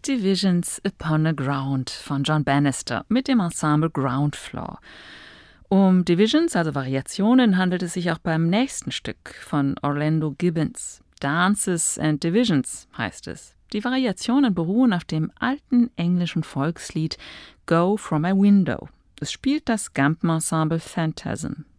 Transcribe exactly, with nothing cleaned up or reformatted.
Divisions Upon a Ground von John Bannister mit dem Ensemble Ground Floor. Um Divisions, also Variationen, handelt es sich auch beim nächsten Stück von Orlando Gibbons. Dances and Divisions heißt es. Die Variationen beruhen auf dem alten englischen Volkslied Go From a Window. Es spielt das Gampen-Ensemble Phantasm.